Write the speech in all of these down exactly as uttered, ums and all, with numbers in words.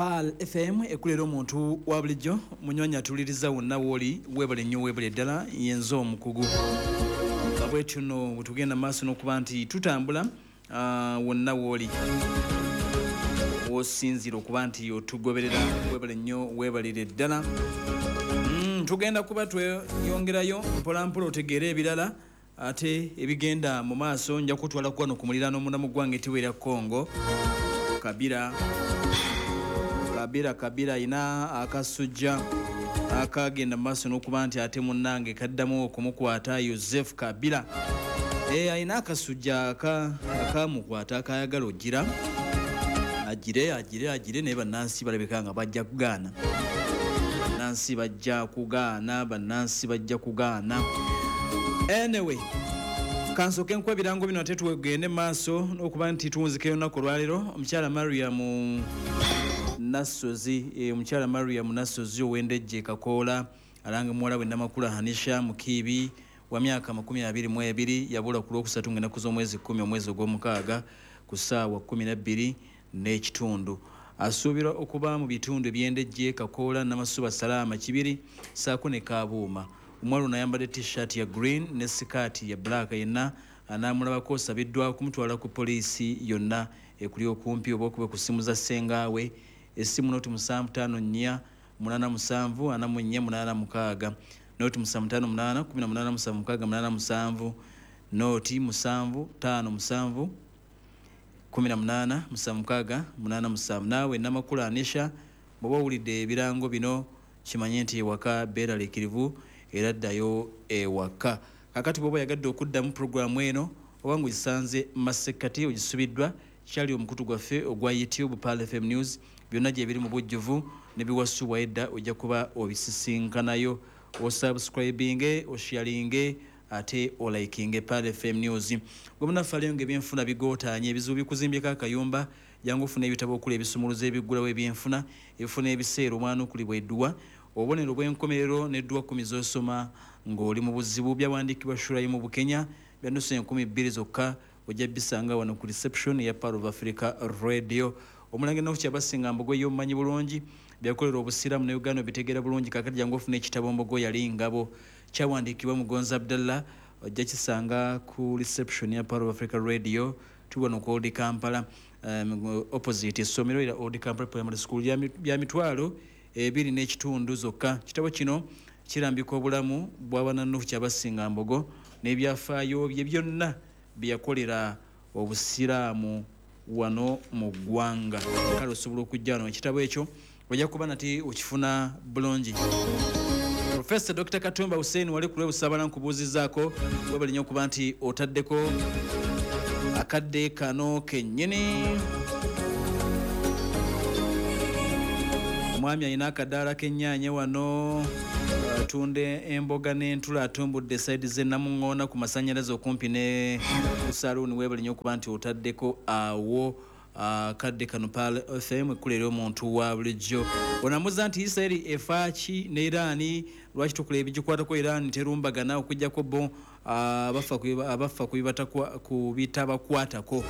Pal F M ekulera omuntu wa bulijjo munyonyi atuliriza wonna woli webale nnyo webale ddala yenzo omukugu kabwetu no butugenda maaso n'okuba nti tutambula uh, wonna woli wosinzira okuba nti otugoberera webale nnyo webalire ddala mm, tugenda kuba tweyongerayo mpola mpola otegeera ebirala ate ebigenda mu maaso nja kutwala kwano ku muliraano omunamu gwange tiwera Kongo Kabira Kabira Kabira ina akasujja akagenda maaso n'okuba nti ate munnange kaddamu okumukwata Joseph Kabila eh ayina akasujja aka akamukwata akayagala ogira agire agire agire ne bannansi balabika nga bajja kugaana bannansi bajja kugaana bannansi bajja kugaana anyway kansoke nkwe birango bino ate tugende maaso n'okuba nti tunzikeyo nako lwalero omukyala Mariam Nasozi e omukyala Mariam Nasozi owendejje Kakola alanga muwala we Namakula Hanisha Mukibi wa myaka makumi abiri mu ebiri yabula ku lwokusatu ngena kuzo mwezi kumi omwezi ogw'omukaaga ku ssaawa kumi na bbiri n'ekitundu asuubirwa okuba mu bitundu ebyendejje Kakola Namasuba Salama Kibiri saako ne Kabuuma omwala ono ayambadde t-shirt ya green ne sikaati ya black yenna anaamulabako osabiddwa kumutwala ku poliisi yonna ekuli okumpi oba okuba ku ssimu za ssengaawe essimu noti musanvu ttaano nnya munaana musanvu ana mu nnya munaana mukaaga noti musanvu ttaano munaana kumi na munaana musanvu mukaaga munaana musanvu noti musanvu ttaano musanvu kumi na munaana musanvu mukaaga munaana musanvu naawe Namakula Anisha bw'oba owulidde ebirango bino kimanye nti ewaka beeraliikirivu era ddayo ewaka kakati bw'oba yagadde okuddamu puroguramu eno oba ng'ogisanze masekati ogisubiddwa kyali omukutu gwaffe ogwa YouTube Pal F M News byonna gye biri mu bujjuvu ne biwasubwa edda ojja kuba obisisinkanayo osubscribinge osharinge ate olaikinge Pal F M News gwemunafaleyo ng'ebyenfuna bigootaanye ebizibu bikuzimbyeko akayumba jangu ofuna ebitabo okula ebisumuluzo ebiggulawo ebyenfuna ebifuna ebiseera omwana okulibwa edduwa obubonero bw'enkomerero n'edduwa kkumi z'osoma ng'oli mu buzibu byawandiikibwa shulayi mu Bukenya byannusu enkumi bbiri zokka ojja bisanga wano ku reception ya Power of Africa Radio omulange nawo kyabasinga mbogo y'omumanyi bulungi byakolera obusiramu ne Uganda bitegeera bulungi kakati jangu ofuna ekitabo mbogo yali ngabo kyawandiikibwa Mugonza Abdallah ojja kisanga ku reception ya Power of Africa Radio tuwano ku Old Kampala um, opposite essomero ira Old Kampala Primary School ya mitwalo ebiri n'ekitundu zokka kitabo kino kirambika obulamu bw'abanannufu kyabasinga mbogo n'ebyafaayo bye byonna byakolera obusiraamu wano mu ggwanga kale osobola okujja wano ekitabo ekyo ojja kuba nati okifuna bulungi Professor Doctor Katumba Hussein wali ku lwebusabala nkubuuzizaako webali nnyo okuba nti otaddeko akadde kano kennyini omwami alina akadaala k'ennyaanya wano atunde emboga n'entula atumbudde saidi ze Namuŋŋoona ku masannyalaze okumpi ne kusaluuni weebali nnyo okuba nti otaddeko awo akadde kano Pal F M ekulera omuntu wa bulijjo onamuza nti Israeli efaaki ne Iraani lwaki tukula ebigikwatako Iraani terumbagana okujjako bo abafa ku bitabakwatako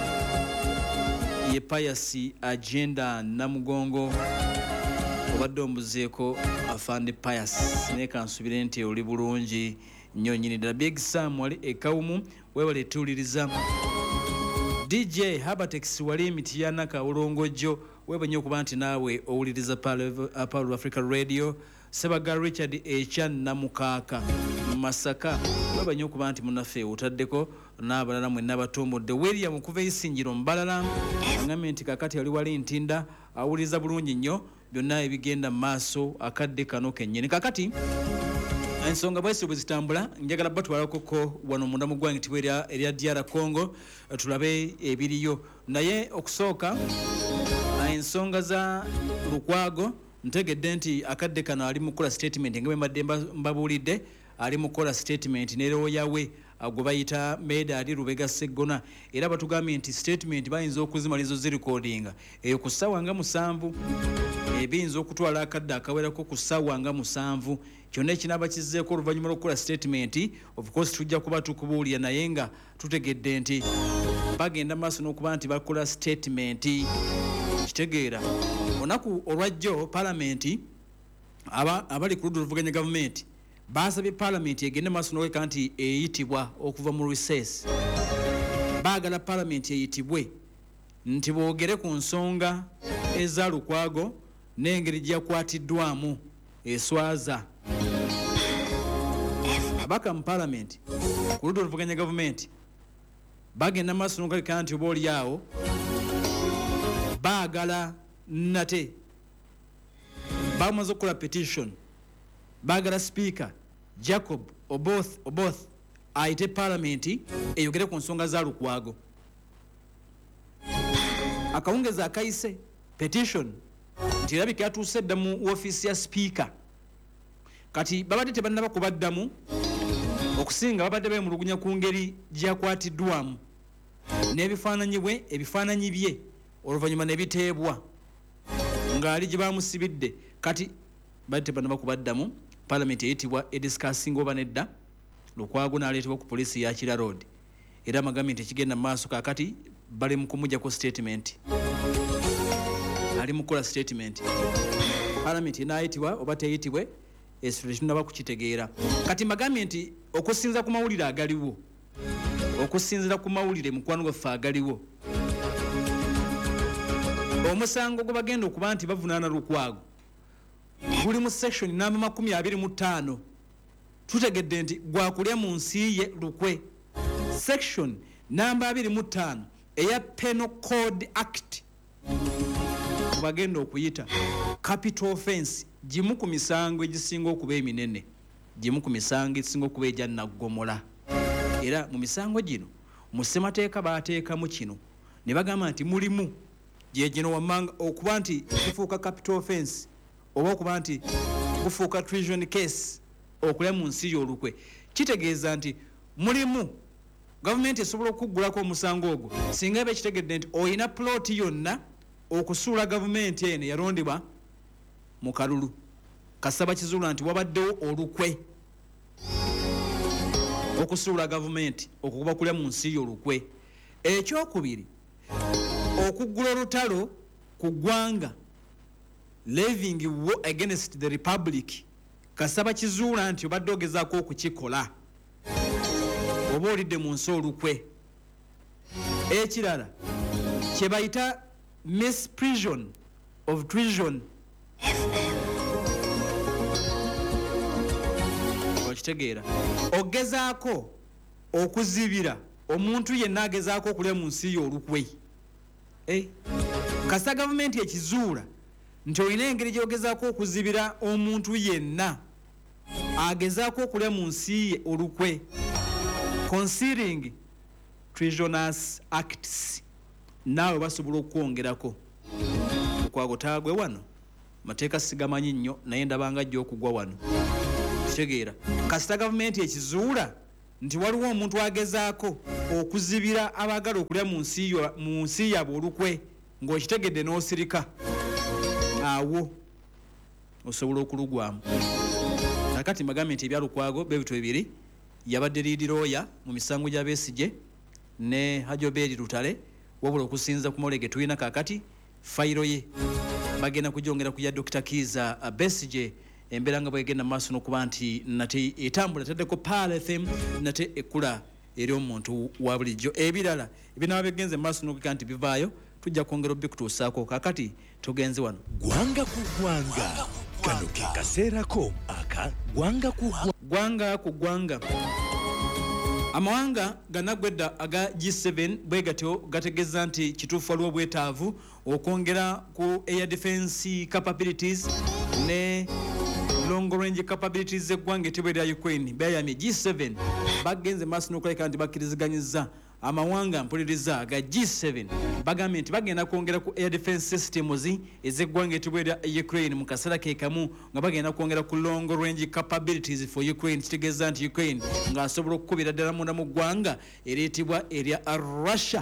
ye Pius Agenda Namugongo obadde ombuzeeko afande Pius naye kansubire nti oli bulungi nnyo nnyini ddala Big Sam wali ekawumu weewale tuwuliriza D J Habatex wali emitiyana kawulongojjo weeba nnyo okuba nti naawe owuliriza Power of Africa Radio Sebaga Richard Echa Namukaaka Masaka weeba nnyo okuba nti munaffe otaddeko n'abalala mwenna abatumbudde William okuva eisingiro Mbalala ngambye nti kakati ali wali ntinda awuliriza bulungi nnyo byonna ebigenda maaso akadde kano kennyini kakati ensonga bwesi bwe zitambula njagala batwalakoko wano munda mu ggwanga tibwe erya D R Congo tulabe ebiriyo naye okusooka ensonga za Lukwago ntegedde nti akadde kano ali mu kola statement nga bwe mbadde mbabuulidde ali mu kola statement ne lawyer we gwe bayita Medali Rubega Segona era batugambye nti statement bayinza okuzimalizo zi recording eyo ku ssaawa nga musanvu ebiyinza okutwala akadde akawerako ku ssaawa nga musanvu kyonna ekinaba kizzeeko oluvannyuma lw'okukola statement of course tujja kuba tukubuulira naye nga tutegedde nti bagenda maaso n'okuba nti bakola statement kitegeera onaku olwajjo palamenti aba abali ku ludda oluvuganya gavumenti basabye palamenti egende maaso n'oleka nti eyitibwa okuva mu recess. Baagala palamenti eyitibwe nti boogere ku nsonga eza Lukwago n'engeri gyakwatiddwamu eswaza. Abaka mu palamenti ku ludda oluvuganya gavumenti bagenda maaso n'oleka nti oba oli awo baagala nate bamaze okukola petition baagala speaker Jacob Oboth Oboth ayite palamenti eyogere ku nsonga za Lukwago. Akawungeza akayise petition nti erabika yatuuse dda mu ofiisi ya speaker kati babadde tebannaba kubaddamu okusinga babadde beemulugunya ku ngeri gyakwatiddwamu n'ebifaananyi bwe ebifaananyi bye oluvannyuma ne biteebwa ng'ali gye baamusibidde kati badde tebannaba kubaddamu. Palamenti eyitibwa ediscussing oba nedda Lukwago n'aleetebwa ku poliisi ya Kira Road era amagambye nti ekigenda mu maaso kaakati bali mu kumuggyako statement ali mu kukola statement. Palamenti enaayitibwa oba teyitibwe esifo tekinnaba kukitegeera kati magambye nti okusinza ku mawulire agaliwo okusinzira ku mawulire mukwano gwaffe agaliwo omusango gwe bagenda okuba nti bavunaana Lukwago guli mu section namba makumi abiri mu ttaano tutegedde nti gwakulya mu nsi ye lukwe. Section namba abiri mu ttaano eya Penal Code Act bagenda okuyita capital offense gimu ku misango egisinga okuba eminene gimu ku misango egisinga okuba egya naggomola era mu misango gino mu ssemateeka baateekamu kino ne bagamba nti mulimu gye gino wammanga okuba nti kifuuka capital offense oba okuba nti gufuuka treason case okulya mu nsi y'olukwe. Kitegeeza nti mulimu gavumenti esobola okuggulako omusango ogwo singa eba ekitegedde nti oyina ploti yonna okusuula gavumenti eno yalondebwa mu kalulu kasaba kizuula nti wabaddewo olukwe okusuula gavumenti okukuba kulya mu nsi y'olukwe. Ekyokubiri okuggula olutalo ku ggwanga living war against the republic kasaba kizuula nti obadde ogezaako okukikola oba olidde mu nsi olukwe. Ekirala kye bayita misprision of treason okitegeera ogezaako okuzibira omuntu yenna agezaako okulya mu nsi y'olukwe. Eh, kasa gavumenti ekizuula nti olina engeri gyogezaako okuzibira omuntu yenna agezaako okulya mu nsi ye olukwe. Concealing treasonous acts naawe basobola okwongerako Lukwago taagwe wano mateeka sigamanyi nnyo naye ndabanga ajja okugwa wano kitegeera kasita gavumenti ekizuula nti waliwo omuntu agezaako okuzibira abaagala okulya mu nsi yaabwe olukwe ng'okitegedde n'osirika awo osobola okulugwamu. Nakati magambye nti ebya Lukwago bebito bibiri yabadde liidi looya mu misango gya Besigye ne Hajoberi Lutale wabula okusinza ku mawulire ge tulina kaakati fayiro ye bagenda kugyongera ku ya Doctor Kiza Besigye embeera nga bwegenda mu maaso n'okuba nti nate etambula taddeko Pal F M nate ekkula eri omuntu wa bulijjo. Ebirala ebinaba bigenze mu maaso n'okugamba nti bivaayo tujja kwongera obikutuusaako kaakati tugenze wano. Gwanga ku gwanga kano ke kaseerako aka gwanga ku gwanga ku gwanga. Amawanga ganaggwedda aga G seven bwe gatyo gategeeza nti kituufu waliwo bwetaavu okwongera ku air defense capabilities ne long range capabilities z'eggwanga etibwa erya Ukraine. Bayamye G seven bagenze maaso n'okuleka nti bakkiriziganyizza amawanga mpuliriza aga G seven bagambye nti bagenda kwongera ku air defense systems ez'eggwanga etibwa erya Ukraine mu kaseera ke kamu nga bagenda kwongera ku long range capabilities for Ukraine. Kitegeeza nti Ukraine ng'asobola okukubira ddala munda mu ggwanga ereetibwa erya Russia.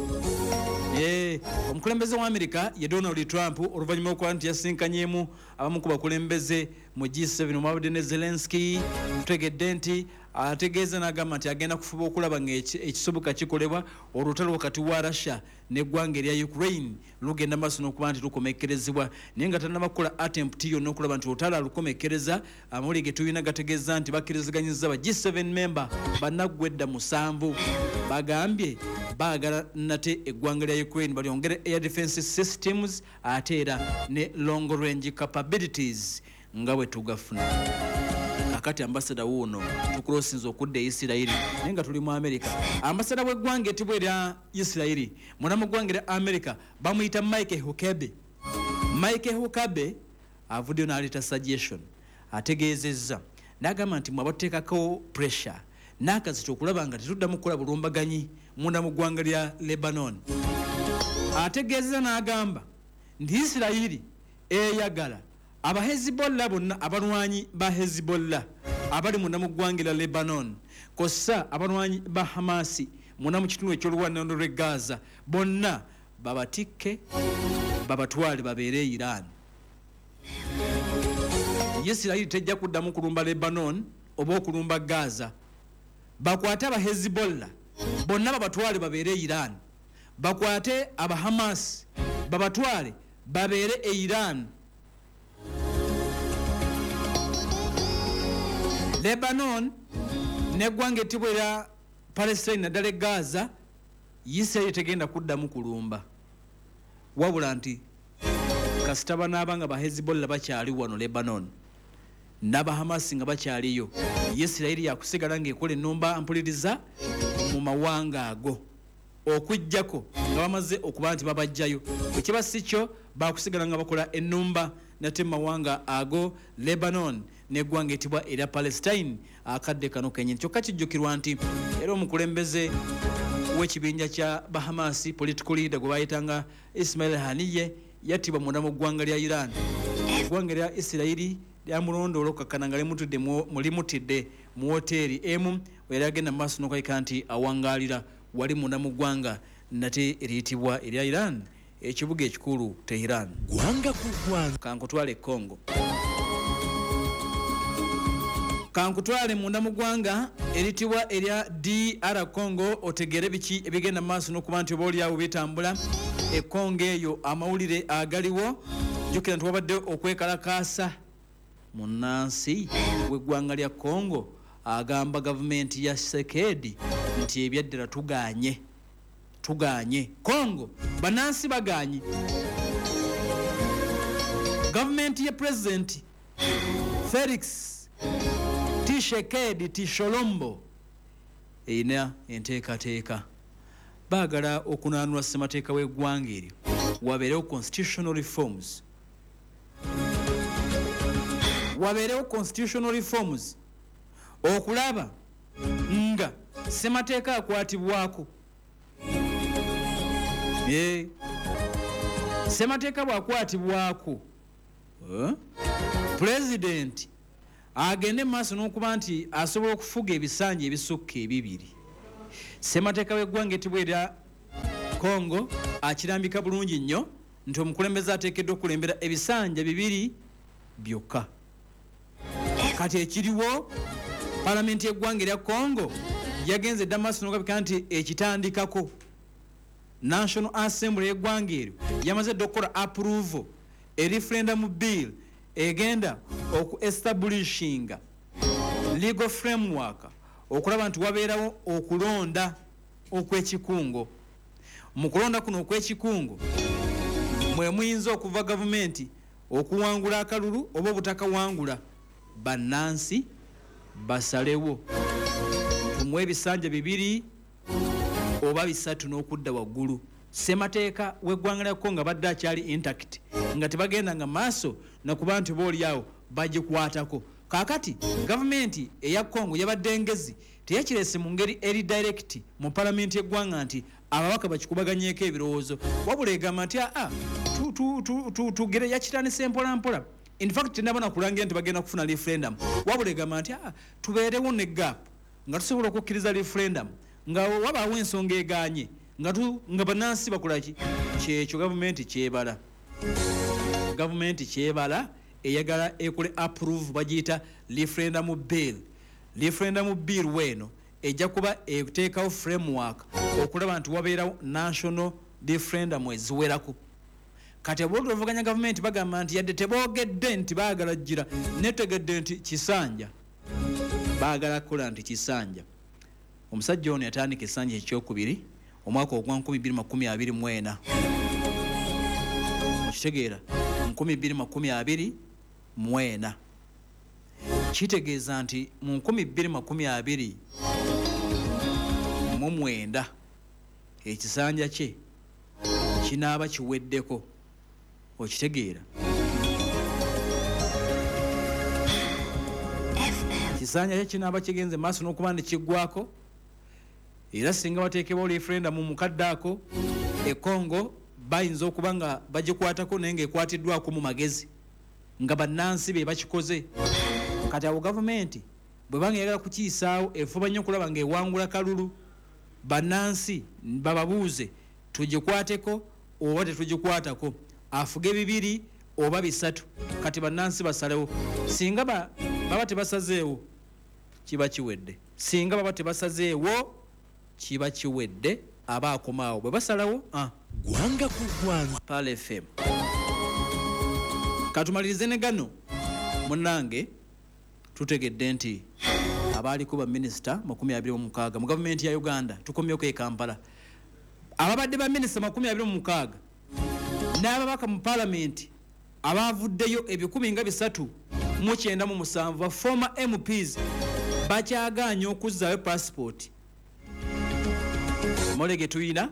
Eh, omukulembeze wa America ye Donald Trump oluvannyuma okuba nti yasinkanyeemu abamu ku bakulembeze mu G seven omwabadde ne Zelensky tutegedde nti ategeeza n'agamba nti agenda kufuba okulaba ng'ekisoboka kikolebwa olutalo wakati wa Russia n'eggwanga erya Ukraine lugenda maaso n'okuba nti lukomekkerezebwa naye nga tannabakola attempt yonna okulaba nti olutalo alukomekkereza. Amawulire ge tulina gategeeza nti bakkirizaganyizza ba G seven member bannaggwedda musanvu bagambye baagala nate eggwanga lya Ukraine balyongere air defense systems ate era ne long range capabilities nga bwe tugafuna. Kakati ambassador wuno tukulosinza okudda e Isirairi naye nga tuli mu America. Ambassador w'eggwanga ettibwa erya Isirairi mwana mu ggwanga erya America bamuyita Mike Huckabee. Mike Huckabee avuddeyo n'aleeta suggestion ategeezezza n'agamba nti mwabateekako pressure n'akazito okulaba nga tetuddamu kukola bulumbaganyi munda mu ggwanga lya Lebanon. Ategeezeza n'agamba nti Isirairi eyagala aba Hezbollah bonna abalwanyi ba Hezbollah abali munda mu ggwanga lya Lebanon kossa abalwanyi ba Hamasi munda mu kitundu eky'oluwaniriro lw'e Gaza bonna babatikke babatwale babeere Iran. Isirairi tejja kuddamu kulumba Lebanon oba okulumba Gaza. Bakwate aba Hezbollah bonna babatwale babeere Iran. Bakwate aba Hamas babatwale babeere e Iran. Lebanon n'eggwanga ettibwa erya Palestine naddala Gaza Isirairi tegenda kuddamu kulumba wabula nti kasita banaabanga ba Hezbollah bakyali wano Lebanon n'aba Hamas nga bakyaliyo Isirairi yakusigala ng'ekola ennumba mpuliriza mu mawanga ago okujjako nga bamaze okuba nti babajjayo. Bwe kiba si kyo bakusigala nga bakola ennumba nate mu mawanga ago Lebanon n'eggwanga ettibwa erya Palestine akadde kano kenyini. Kyokka kijjukirwa nti era omukulembeze w'ekibinja kya Bahamasi political leader gwe bayitanga Ismail Haniyeh yattibwa munda mu ggwanga lya Iran. Eggwanga lya Isirairi lyamulondoola okukakkana nga limutudde mulimutidde mu woteeri emu era agenda mu maaso n'okulabika nti awangaalira wali munda mu ggwanga nate eriyitibwa erya Iran ekibuga ekikulu Tehran. Gwanga ku gwanga kankutwale Congo. Kankutwale munda mu ggwanga eritibwa erya D R Congo otegere biki ebigenda mu maaso n'okuba nti oba oliawo bitambula e Congo eyo amawulire agaliwo jjukira nti wabadde okwekalakaasa munnansi w'eggwanga lya Congo agamba gavumenti ya Tshisekedi nti ebyaddala tuganye tuganye Congo bannansi baganye. Gavumenti ya President Felix Tshisekedi Tshilombo erina enteekateeka baagala okunaanula ssemateeka w'eggwanga eryo wabeerewo constitutional reforms wabeerewo constitutional reforms okulaba nga ssemateeka akwatibwako. Eh, ssemateeka bw'akwatibwako eh? President agende maaso n'okuba nti asobola okufuga ebisanja ebisukka ebibiri. Ssemateeka w'eggwanga ettibwa erya Congo akirambika bulungi nnyo nti omukulembeze ateekeddwa okulembera ebisanja bibiri byokka. Kati ekiriwo palamenti y'eggwanga erya Congo yagenze dda maaso n'okulabika nti ekitandikako National Assembly y'eggwanga eryo yamaze dda okukola approval a referendum bill egenda oku establishinga legal framework okulaba nti wabeerawo okulonda okw'ekikungo. Mu kulonda kuno okw'ekikungo mwe muyinza okuva gavumenti okuwangula akalulu oba obutakawangula bannansi basalewo mu ebisanja bibiri oba bisatu n'okudda waggulu. Ssemateeka w'eggwanga lya Congo badde akyali intact nga tebagendanga maaso nakuba nti boolyawo bagikwatako. Kaakati gavumenti eya Congo yabadde ngezi teyakireese mu ngeri eri direct mu palamenti y'eggwanga nti ababaka bakikubaganyeeko ebirowoozo wabula egamba nti aa tugere yakitandise mpola mpola. In fact tenabona kulangira nti bagenda kufuna referendum wabula egamba nti aa tubeerewo ne gap nga tusobola okukkiriza referendum nga wabaawo ensonga eganye nga tu nga bannansi bakolaki kyekyo gavumenti kyebala. Gavumenti kyebala eyagala ekole approve bagiyita referendum bill referendum bill weno ejja kuba eteekawo framework okulaba nti wabeerawo national referendum eziwerako. Kati abooluvuganya gavumenti bagamba nti yadde teboogedde nti baagala jjira netegedde nti kisanja baagala kukola nti kisanja. Omusajja ono yatandika essanja ekyokubiri omwaka ogwa nkumi bbiri makumi abiri mu ena. Okitegeera nkumi bbiri makumi abiri mu ena. Kitegeeza nti mu nkumi bbiri makumi abiri mu mwenda ekisanja kye kinaaba kiweddeko. Okitegeera kisanja kye kinaaba kigenze maaso n'okuba nti kiggwako, era singa bateekebwawo referendum mu mukadde ako e Congo bayinza okuba nga bagikwatako naye ng'ekwatiddwako mu magezi nga bannansi be bakikoze. Kati abo gavumenti bwe banga yagala kukiyisaawo efuba nnyo okulaba ng'ewangula kalulu, bannansi bababuuze tugikwateko oba tetugikwatako, afuge bibiri oba bisatu. Kati bannansi basalewo. Singa ba, baba tebasazeewo kiba kiwedde, singa baba tebasazeewo kiba kiwedde, aba akomaawo bwe basalawo. ah. Gwanga ku gwanga Pal F M. Katumalirize ne gano munnange tutegedde nti abaaliko ba minisita makumi abiri mu mukaaga mu gavumenti ya Uganda tukomyeko e Kampala, ababadde ba minisita makumi abiri mu mukaaga n'ababaka mu parliament abaavuddeyo ebikumi nga bisatu mu kyenda mu musanvu ba former M Ps bakyagaanye okuzzaayo passport. Molege tuyina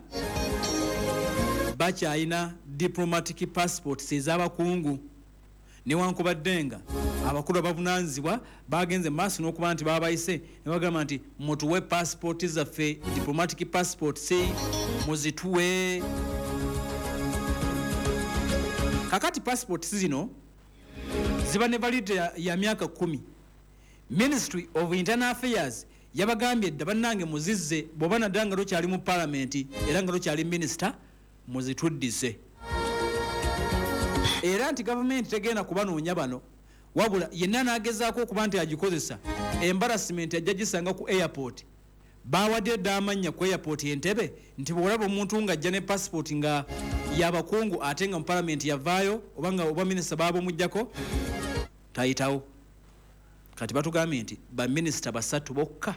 bakyayina diplomatic passports ez'abakungu newankubadde nga abakulu abavunanyizibwa bagenze maaso n'okuba nti babayise ne bagamba nti mutuwe passport zaffe, diplomatic passports muzituwe. Kakati passports zino ziba ne validity ya, ya myaka kumi. Ministry of Internal Affairs yabagambye dda bannange muzizze bw'oba naddala nga tokyali mu parliament era nga tokyali minister muzituddize. Era nti gavumenti tegenda kubanoonya bano wabula yenna n'agezaako okuba nti agikozesa embarrassment ajja gisanga ku airport. Bawadde dda amannya ku airport Entebbe nti bw'olaba omuntu ng'ajja ne passport nga yabakungu ate nga mu parliament yavaayo oba nga oba minisita baabamuggyako tayitawo. Kati batugambye nti baminisita basatu bokka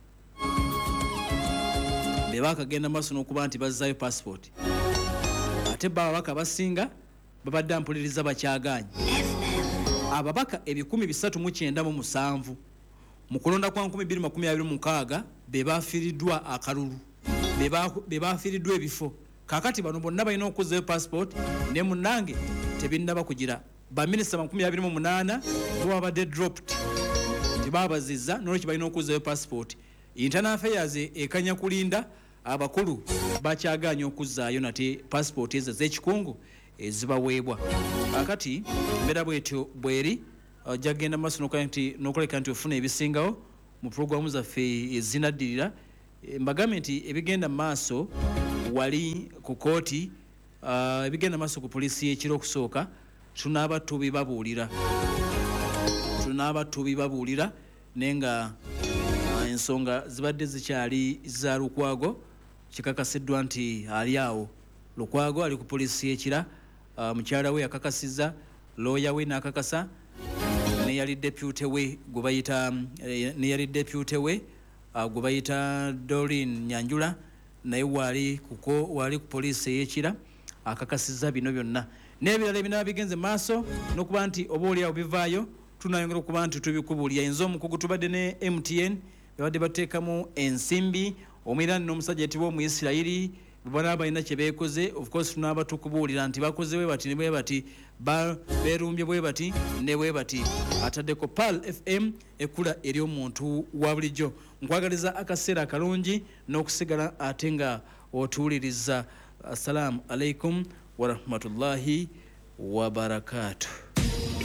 be baakagenda maaso n'okuba nti bazzaayo passport, ate bababaka basinga babadde ampuliriza bakyagaanye. Ababaka ebikumi bisatu mu kyenda mu musanvu mu kulonda kwa nkumi bbiri makumi abiri mu mukaaga be baafiiriddwa akalulu, be baafiiriddwa ebifo. Kakati bano bonna balina okuzzayo passport ne munnange tebinnaba kugira. Baminisita makumi abiri mu munaana bo babadde dropped, tebabazizza n'olwekyo balina okuzzayo passport. Internal Affairs ekanya kulinda abakulu bakyagaanye okuzzaayo nate passport ezo z'ekikungu ezibaweebwa. Kakati mbeera bwetyo bweri ojja kgenda maaso n'okuleka nti ofuna ebisingawo mu puroguramu zaffe ezinaddirira. Mbagambe nti ebigenda maaso wali ku kooti, uh, ebigenda maaso ku poliisi y'ekiro okusooka tunaaba tubibabuulira tunaaba tubibabuulira naye nga uh, ensonga zibadde zikyali za Lukwago. Kikakasiddwa nti ali awo Lukwago ali ku poliisi y'ekira. Uh, mukyala we yakakasizza, lawyer we n'akakasa, ne yali deputy we gwe bayita ne yali deputy we uh, gwe bayita Doreen Nyanjula naye wali kuko wali ku poliisi ey'ekira akakasizza bino byonna n'ebirala ebinaba bigenze maaso n'okuba nti oba oliawo bivaayo tunayongera okuba nti tubikubuulira. Yinza omukugu tubadde ne M T N babadde bateekamu ensimbi omwirani n'omusajja yatibwa Omuyisirayiri bana balina kye beekoze. Of course tunaaba tukubuulira nti bakoze bwe bati ne bwe bati beerumbye bwe bati ne bwe bati. Ataddeko Pal F M ekula eri omuntu wa bulijjo. Nkwagaliza akaseera akalungi n'okusigala ate nga otuwuliriza. Assalamu alaikum wa rahmatullahi wa barakatuh.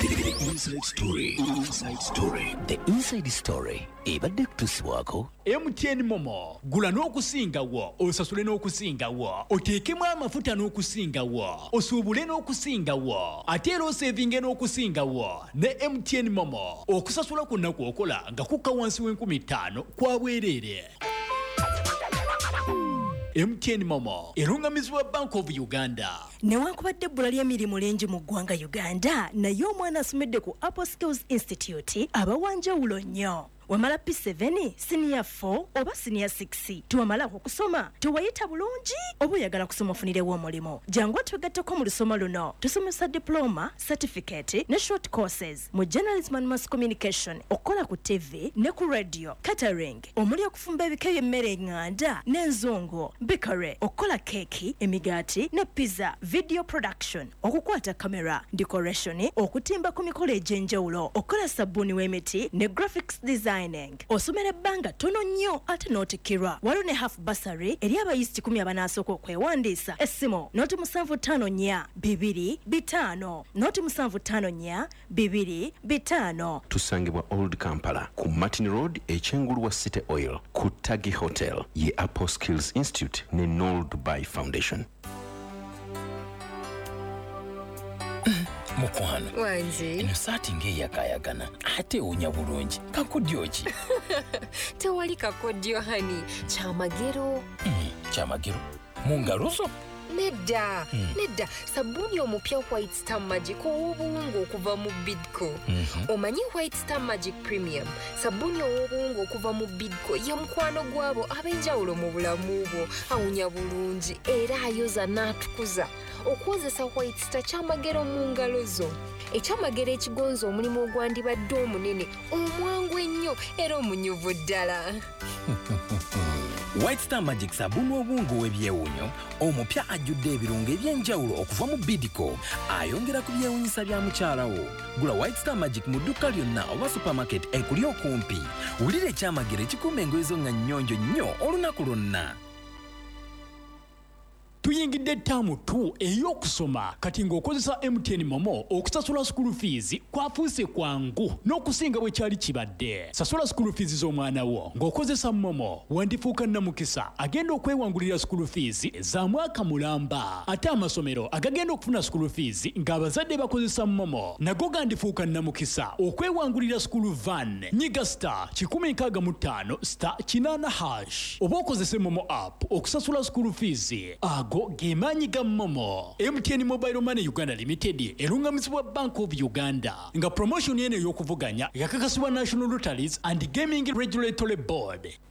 The Inside Story. Inside Story. The Inside Story. Ebadde kutusibwako M T N Momo gula n'okusingawo osasule n'okusingawo oteekemu amafuta n'okusingawo osuubule n'okusingawo ate era osevinge n'okusingawo ne M T N Momo okusasula kwonna kw'okola nga kukka wansi w'enkumi ttaano kwa bwereere. M T N Momo erungamizibwa Bank of Uganda. Newankubadde ebbula ly'emirimu lingi mu ggwanga Uganda naye omwana asomedde ku Apple Skills Institute abawanjawulo nnyo. Wamala P seven, Senior four oba Senior six. Tuwamala okusoma tuwayita bulungi oba oyagala kusoma ofunirewo omulimo. Jangu twegatteko mu lusoma luno. Tusomesa diploma, certificate ne short courses mu journalism and mass communication, okola ku T V ne ku radio, catering, omuli okufumba ebika by'emmere enganda n'enzungu, bakery, okola keki, emigaati ne pizza, video production, okukwata camera, decoration, okutimba ku mikolo egy'enjawulo, okola sabbuuni w'emiti ne graphics design. Osomera ebbanga tono nnyo ate n'otikirwa. Waliwo ne half bursary eri abayizi kikumi abanasooka okwewandiisa. Essimu noti musanvu ttaano nnya bibiri bitaano noti musanvu ttaano nnya bibiri bitaano. Tusangibwa Old Kampala ku Martin Road ekyengulu wa City Oil ku Tagi Hotel ye Apple Skills Institute ne Noel Dubai Foundation. Mukwano wanzi eno saati ng'eyakayagana ate onya bulungi kakodyo ki? tewali kakodyo hani kyamagero. Mm, kyamagero mu ngalo zo? Nedda mm. nedda sabuni omupya White Star Magic ow'obuwungu okuva mu Bidco. Mm-hmm. Omanyi White Star Magic Premium sabuni ow'obuwungu okuva mu Bidco ye mukwano gwabo ab'enjawulo mu bulamu bwo, awunya bulungi era ayoza n'atukuza. Okwozesa White Star kyamagero mu ngalo zo. Ekyamagero ekigonza omulimu ogwandibadde omunene omwangu ennyo era omunyuvu ddala. White Star Magic sabuni obungu w'ebyewunyo omupya ajjudde ebirungo eby'enjawulo okuva mu Bidco ayongera ku byewunyisa bya mukyalawo. Gula White Star Magic mu dduka lyonna oba supermarket ekuli okumpi. Wulira ekyamagero ekikuuma engoye zo nga nnyonjo nnyo olunaku lwonna. Tuyingidde ttaamu tu ey'okusoma kati ng'okozesa M T N Momo okusasula school fees kwafuuse kwangu n'okusinga bwe kyali kibadde. Sasula school fees z'omwana wo ng'okozesa Momo wandifuuka nnamukisa agenda okwewangulira school fees za mwaka mulamba. Ate amasomero agagenda okufuna school fees ng'abazadde bakozesa Momo nago gandifuuka nnamukisa okwewangulira school van. Nyiga star kikumi nkaaga mu ttaano star kinaana hash oba okozese Momo app okusasula school fees. Go gemaanyi ga Momo. M T N Mobile Money Uganda Limited erungamizibwa Bank of Uganda nga promotion yene y'okuvuganya yakakasibwa National Lotteries and Gaming Regulatory Board.